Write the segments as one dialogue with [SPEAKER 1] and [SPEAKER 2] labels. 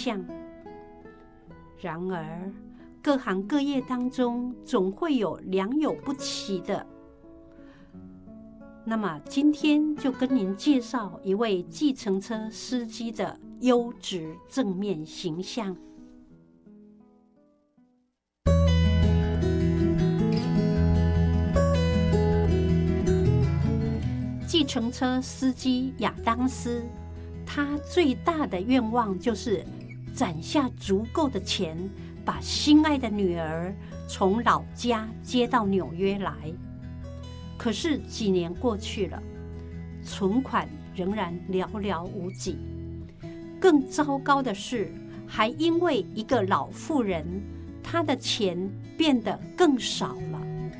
[SPEAKER 1] 象。然而，各行各业当中总会有良莠不齐的。那么今天就跟您介绍一位计程车司机的优质正面形象。计程车司机亚当斯，他最大的愿望就是攒下足够的钱，把心爱的女儿从老家接到纽约来。可是几年过去了，存款仍然寥寥无几。更糟糕的是，还因为一个老妇人，她的钱变得更少了。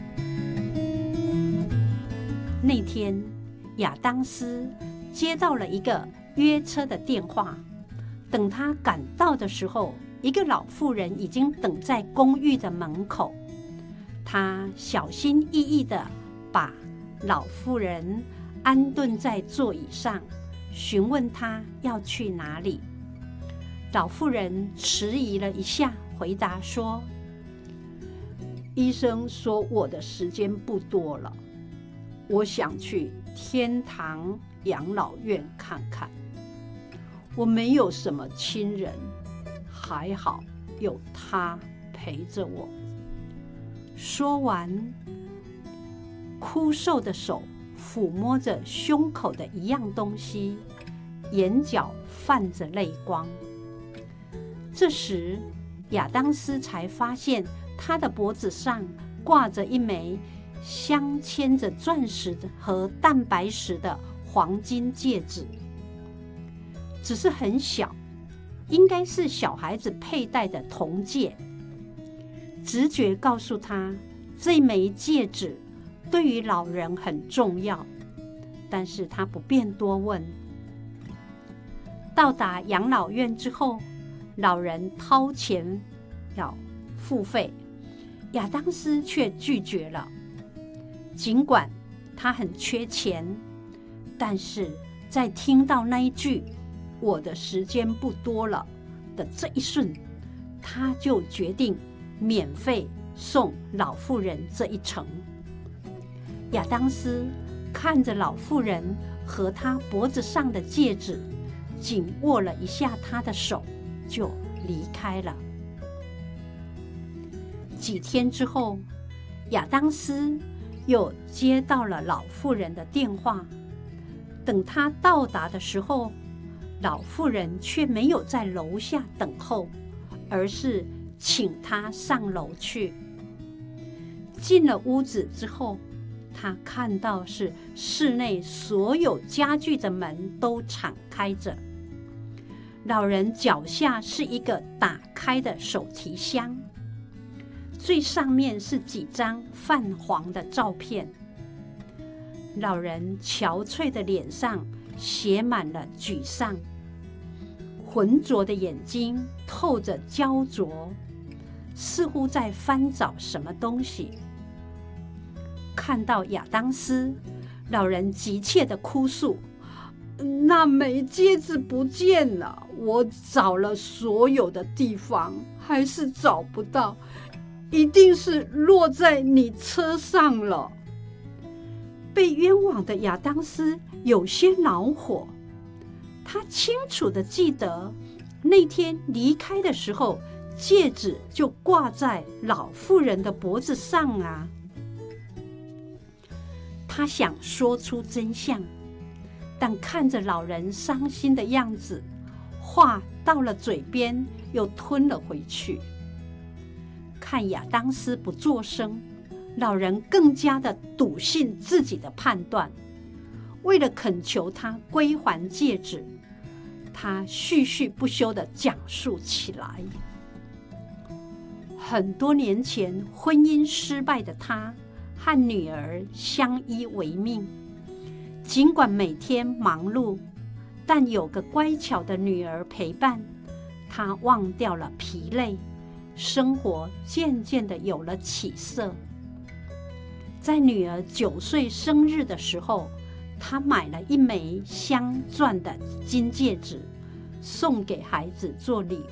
[SPEAKER 1] 那天，亚当斯接到了一个约车的电话。等他赶到的时候，一个老妇人已经等在公寓的门口。他小心翼翼地把老妇人安顿在座椅上，询问她要去哪里。老妇人迟疑了一下，回答说：“医生说我的时间不多了，我想去天堂养老院看看。我没有什么亲人，还好有他陪着我。”说完，枯瘦的手抚摸着胸口的一样东西，眼角泛着泪光。这时，亚当斯才发现他的脖子上挂着一枚镶嵌着钻石和蛋白石的黄金戒指，只是很小，应该是小孩子佩戴的铜戒。直觉告诉他，这枚戒指对于老人很重要，但是他不便多问。到达养老院之后，老人掏钱要付费，亚当斯却拒绝了。尽管他很缺钱，但是在听到那一句“我的时间不多了”的这一瞬，他就决定免费送老妇人这一程。亚当斯看着老妇人和她脖子上的戒指，紧握了一下她的手，就离开了。几天之后，亚当斯又接到了老妇人的电话。等他到达的时候，老妇人却没有在楼下等候，而是请他上楼去。进了屋子之后，他看到是室内所有家具的门都敞开着。老人脚下是一个打开的手提箱，最上面是几张泛黄的照片。老人憔悴的脸上写满了沮丧，浑浊的眼睛透着焦灼，似乎在翻找什么东西。看到亚当斯，老人急切地哭诉：“那枚戒指不见了，我找了所有的地方，还是找不到，一定是落在你车上了。”被冤枉的亚当斯有些恼火，他清楚地记得那天离开的时候，戒指就挂在老妇人的脖子上啊。他想说出真相，但看着老人伤心的样子，话到了嘴边又吞了回去。看亚当斯不作声，老人更加的笃信自己的判断。为了恳求他归还戒指，他絮絮不休地讲述起来。很多年前，婚姻失败的他和女儿相依为命，尽管每天忙碌，但有个乖巧的女儿陪伴，他忘掉了疲累，生活渐渐地有了起色。在女儿9岁生日的时候，他买了一枚镶钻的金戒指，送给孩子做礼